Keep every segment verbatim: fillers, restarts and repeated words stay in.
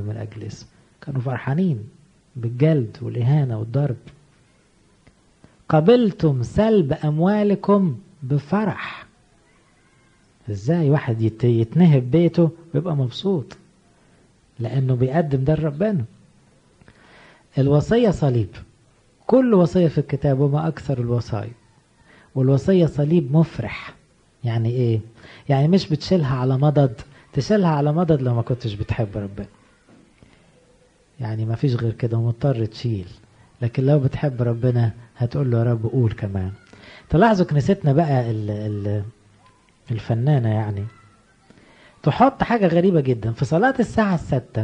من أجل اسم، كانوا فرحانين بالجلد والإهانة والضرب. قبلتم سلب أموالكم بفرح. ازاي واحد يتنهب بيته ويبقى مبسوط؟ لأنه بيقدم ده لربنا. الوصية صليب، كل وصية في الكتاب وما أكثر الوصايا، والوصية صليب مفرح. يعني إيه؟ يعني مش بتشيلها على مضض، تشيلها على مضض لو ما كنتش بتحب ربنا، يعني ما فيش غير كده ومضطر تشيل. لكن لو بتحب ربنا هتقول له يا رب قول كمان. تلاحظوا كنيستنا بقى ال ال الفنانة يعني تحط حاجة غريبة جدا في صلاة الساعة الستة،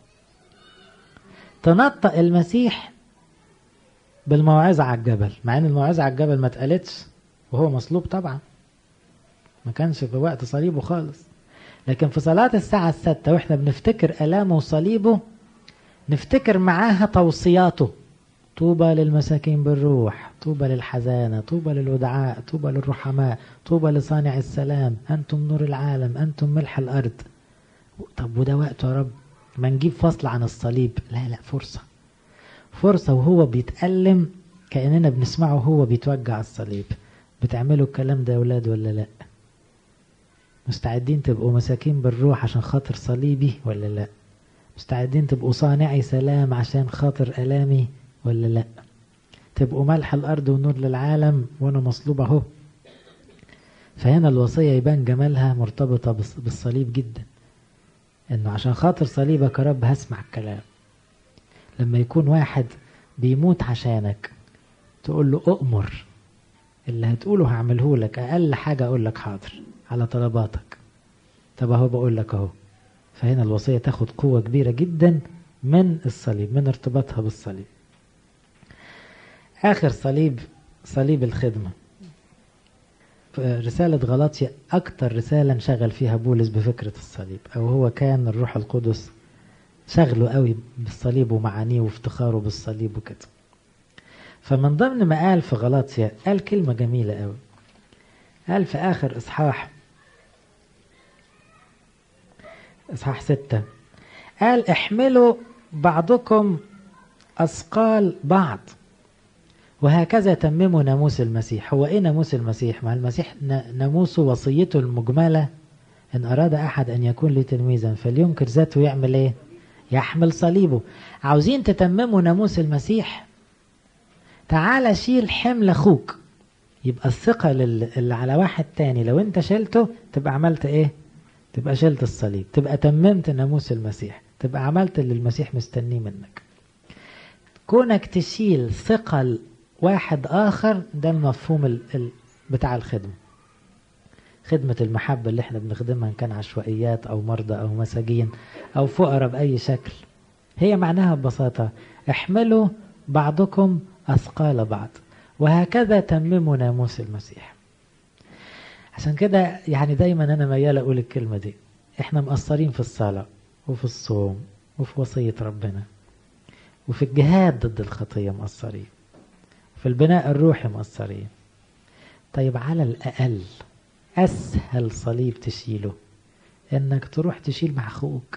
تنطق المسيح بالموعظة على الجبل، مع ان الموعظة على الجبل ما اتقالتش وهو مصلوب طبعا، ما كانش في وقت صليبه خالص. لكن في صلاة الساعة الستة واحنا بنفتكر آلامه وصليبه نفتكر معاها توصياته: طوبى للمساكين بالروح، طوبى للحزانة، طوبى للودعاء، طوبى للرحماء، طوبى لصانع السلام، أنتم نور العالم، أنتم ملح الأرض. طب وده وقته يا رب ما نجيب فصل عن الصليب؟ لا لا، فرصة فرصة وهو بيتألم كأننا بنسمعه وهو بيتوجع الصليب. بتعملوا الكلام ده يا ولاد ولا لا؟ مستعدين تبقوا مساكين بالروح عشان خاطر صليبي ولا لا؟ مستعدين تبقوا صانعي سلام عشان خاطر ألامي ولا لا؟ تبقوا ملح الأرض ونور للعالم وأنا مصلوب أهو. فهنا الوصية يبان جمالها مرتبطة بالصليب جدا، إنه عشان خاطر صليبك يا رب هسمع الكلام. لما يكون واحد بيموت عشانك تقول له أؤمر، اللي هتقوله هعمله لك، أقل حاجة أقول لك حاضر على طلباتك. طب أهو بقول لك أهو. فهنا الوصية تاخد قوة كبيرة جدا من الصليب، من ارتباطها بالصليب. آخر صليب صليب الخدمة. رسالة غلاطيا أكتر رسالة انشغل فيها بولس بفكرة الصليب، أو هو كان الروح القدس شغله قوي بالصليب ومعانيه وافتخاره بالصليب وكده. فمن ضمن ما قال في غلاطيا قال كلمة جميلة قوي. قال في آخر إصحاح إصحاح ستة، قال احملوا بعضكم أثقال بعض وهكذا تمموا ناموس المسيح. هو ايه ناموس المسيح؟ ما المسيح ناموسه وصيته المجملة: ان اراد احد ان يكون لي تلميذا فلينكر ذاته يعمل ايه؟ يحمل صليبه. عاوزين تتمموا ناموس المسيح؟ تعال شيل حمل اخوك. يبقى الثقة اللي على واحد تاني لو انت شلته تبقى عملت ايه؟ تبقى شلت الصليب، تبقى تممت ناموس المسيح، تبقى عملت اللي المسيح مستنيه منك. كونك تشيل ثقل واحد آخر، ده المفهوم ال ال بتاع الخدمة. خدمة المحبة اللي احنا بنخدمها إن كان عشوائيات أو مرضى أو مساجين أو فقراء بأي شكل، هي معناها ببساطة: احملوا بعضكم أثقال بعض وهكذا تمموا ناموس المسيح. عشان كده يعني دايما أنا ميال أقول الكلمة دي: احنا مقصرين في الصلاة وفي الصوم وفي وصية ربنا وفي الجهاد ضد الخطية مقصرين، في البناء الروحي مقصرين. طيب على الأقل أسهل صليب تشيله إنك تروح تشيل مع أخوك.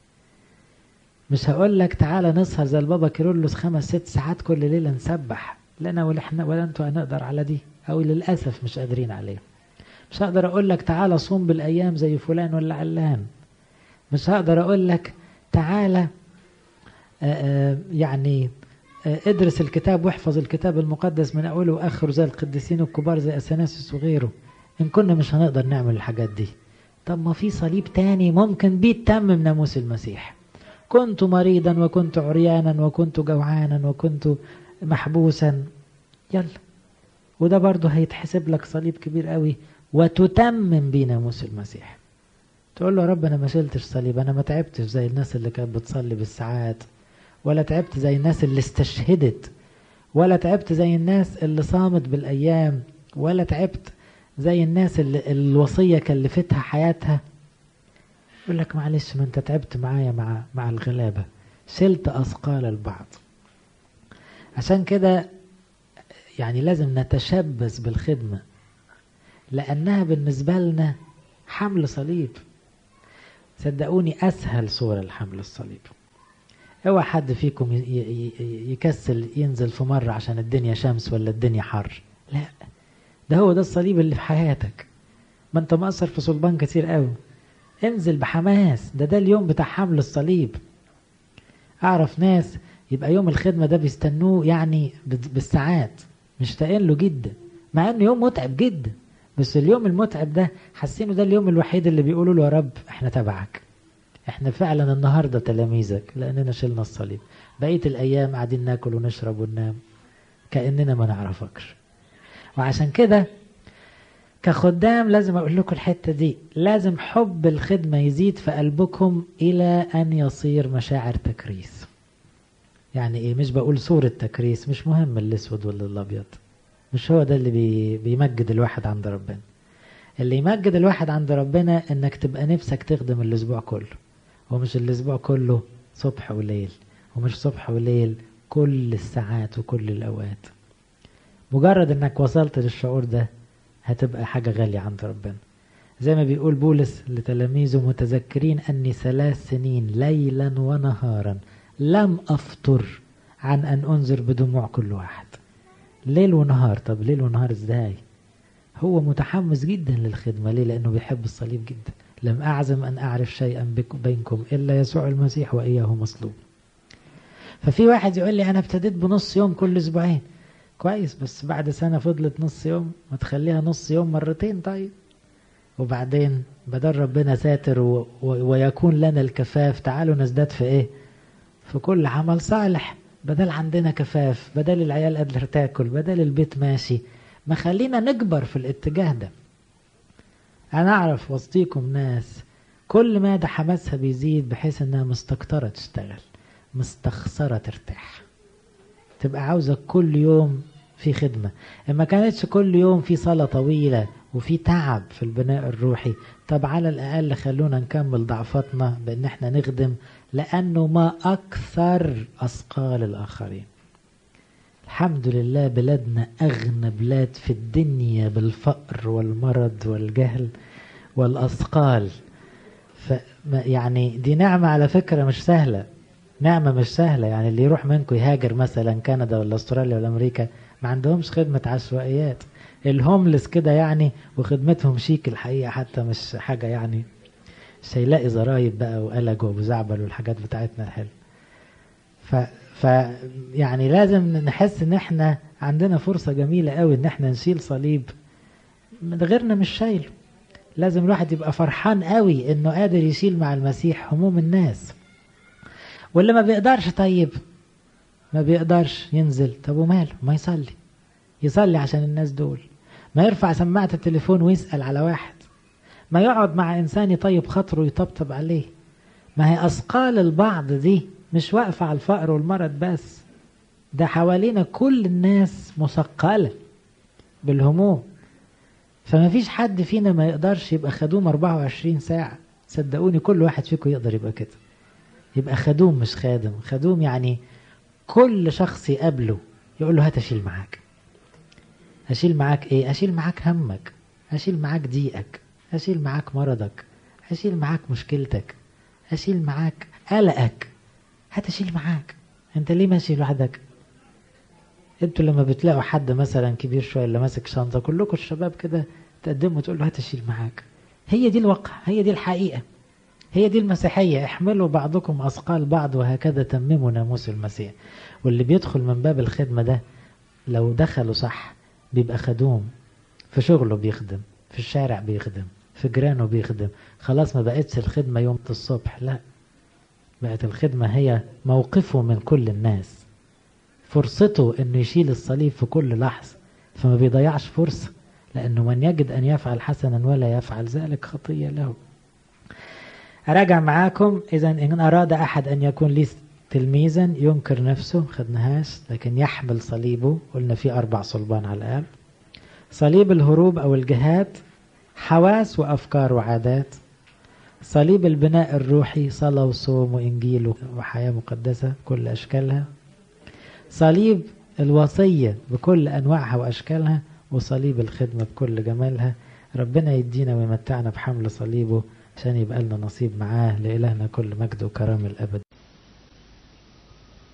مش هقول لك تعالى نسهر زي البابا كيرلس خمس ست ساعات كل ليلة نسبح، لنا ولا احنا ولا انتوا هنقدر على دي، أو للأسف مش قادرين عليه. مش هقدر أقول لك تعالى صوم بالأيام زي فلان ولا علان. مش هقدر أقول لك تعالى آآ يعني ادرس الكتاب واحفظ الكتاب المقدس من أوله وآخره زي القديسين الكبار زي أثناسيوس وغيره، إن كنا مش هنقدر نعمل الحاجات دي. طب ما في صليب تاني ممكن بيه تتمم ناموس المسيح: كنت مريضا وكنت عريانا وكنت جوعانا وكنت محبوسا، يلا. وده برضه هيتحسب لك صليب كبير قوي وتتمم بيه ناموس المسيح. تقول له يا رب أنا ما شلتش صليب، أنا ما تعبتش زي الناس اللي كانت بتصلي بالساعات، ولا تعبت زي الناس اللي استشهدت، ولا تعبت زي الناس اللي صامت بالأيام، ولا تعبت زي الناس اللي الوصية كلفتها حياتها. يقول لك معلش، ما انت تعبت معايا مع مع الغلابة، شلت أثقال البعض. عشان كده يعني لازم نتشبث بالخدمة، لأنها بالنسبة لنا حمل صليب. صدقوني أسهل صورة لحمل الصليب. اوعى حد فيكم يكسل ينزل في مرة عشان الدنيا شمس ولا الدنيا حر، لا، ده هو ده الصليب اللي في حياتك. ما انت مقصر في صلبان كتير قوي، انزل بحماس، ده ده اليوم بتاع حمل الصليب. اعرف ناس يبقى يوم الخدمة ده بيستنوه يعني بالساعات، مشتاقين له جدا، مع انه يوم متعب جدا، بس اليوم المتعب ده حاسينه ده اليوم الوحيد اللي بيقولوا له يا رب احنا تبعك، احنا فعلا النهاردة تلاميذك لاننا شلنا الصليب، بقية الايام قاعدين ناكل ونشرب وننام كأننا ما نعرفكش. وعشان كده كخدام لازم اقول لكم الحتة دي، لازم حب الخدمة يزيد في قلبكم الى ان يصير مشاعر تكريس. يعني ايه؟ مش بقول صورة تكريس، مش مهم الاسود ولا الابيض، مش هو ده اللي بي بيمجد الواحد عند ربنا. اللي يمجد الواحد عند ربنا انك تبقى نفسك تخدم الاسبوع كله، ومش الاسبوع كله صبح وليل، ومش صبح وليل كل الساعات وكل الاوقات. مجرد انك وصلت للشعور ده هتبقى حاجة غالية عند ربنا. زي ما بيقول بولس لتلاميذه متذكرين اني ثلاث سنين ليلا ونهارا لم افطر عن ان انذر بدموع كل واحد. ليل ونهار، طب ليل ونهار ازاي؟ هو متحمس جدا للخدمة. ليه؟ لانه بيحب الصليب جدا. لم اعزم ان اعرف شيئا بينكم الا يسوع المسيح واياه مصلوب. ففي واحد يقول لي انا ابتديت بنص يوم كل اسبوعين، كويس، بس بعد سنة فضلت نص يوم، ما تخليها نص يوم مرتين طيب. وبعدين بدل ربنا ساتر و... و... ويكون لنا الكفاف، تعالوا نزداد في ايه؟ في كل عمل صالح. بدل عندنا كفاف، بدل العيال قادرة تاكل، بدل البيت ماشي، ما خلينا نكبر في الاتجاه ده. انا اعرف وسطيكم ناس كل ما ده حماسها بيزيد بحيث انها مستكترة تشتغل، مستخسرة ترتاح، تبقى عاوزة كل يوم في خدمة. اما كانتش كل يوم في صلاة طويلة وفي تعب في البناء الروحي، طب على الاقل خلونا نكمل ضعفاتنا بان احنا نخدم، لانه ما اكثر اثقال الاخرين. الحمد لله بلادنا اغنى بلاد في الدنيا بالفقر والمرض والجهل والاثقال. ف يعني دي نعمة على فكرة مش سهلة، نعمة مش سهلة. يعني اللي يروح منكم يهاجر مثلا كندا ولا استراليا ولا امريكا ما عندهمش خدمة عشوائيات، الهوملس كده يعني، وخدمتهم شيك الحقيقة، حتى مش حاجة يعني، مش هيلاقي ضرايب بقى وقلق وابو زعبل والحاجات بتاعتنا الحلوة. ف... ف يعني لازم نحس ان احنا عندنا فرصة جميلة قوي ان احنا نشيل صليب من غيرنا مش شايله. لازم الواحد يبقى فرحان قوي انه قادر يشيل مع المسيح هموم الناس. واللي ما بيقدرش طيب ما بيقدرش ينزل، طب وماله؟ ما يصلي، يصلي عشان الناس دول، ما يرفع سماعة التليفون ويسأل على واحد، ما يقعد مع انسان يطيب خاطره ويطبطب عليه. ما هي اثقال البعض دي مش واقفة على الفقر والمرض بس، ده حوالينا كل الناس مثقلة بالهموم. فما فيش حد فينا ما يقدرش يبقى خدوم أربعة وعشرين ساعة. صدقوني كل واحد فيكم يقدر يبقى كده، يبقى خدوم مش خادم. خدوم يعني كل شخص يقابله يقول له هات اشيل معاك. اشيل معاك ايه؟ اشيل معاك همك، اشيل معاك ضيقك، اشيل معاك مرضك، اشيل معاك مشكلتك، اشيل معاك قلقك، هات اشيل معاك. انت ليه ماشي لوحدك؟ انتوا لما بتلاقوا حد مثلا كبير شويه اللي ماسك شنطه، كلكم الشباب كده تقدموا تقول له هات اشيل معاك. هي دي الواقع، هي دي الحقيقه، هي دي المسيحيه. احملوا بعضكم اثقال بعض وهكذا تمموا ناموس المسيح. واللي بيدخل من باب الخدمه ده لو دخلوا صح بيبقى خدوم، في شغله بيخدم، في الشارع بيخدم، في جيرانه بيخدم. خلاص ما بقتش الخدمه يوم الصبح، لا، بقت الخدمه هي موقفه من كل الناس، فرصته انه يشيل الصليب في كل لحظة، فما بيضيعش فرصة، لانه من يجد ان يفعل حسنا ولا يفعل ذلك خطية له. اراجع معاكم. اذا ان اراد احد ان يكون لي تلميذا ينكر نفسه، خدناهاش، لكن يحمل صليبه، قلنا في اربع صلبان على الاقل. صليب الهروب او الجهاد، حواس وافكار وعادات. صليب البناء الروحي، صلاة وصوم وانجيل وحياة مقدسة كل اشكالها. صليب الوصية بكل أنواعها وأشكالها، وصليب الخدمة بكل جمالها. ربنا يدينا ويمتعنا بحمل صليبه عشان يبقى لنا نصيب معاه. لإلهنا كل مجد وكرم الأبد.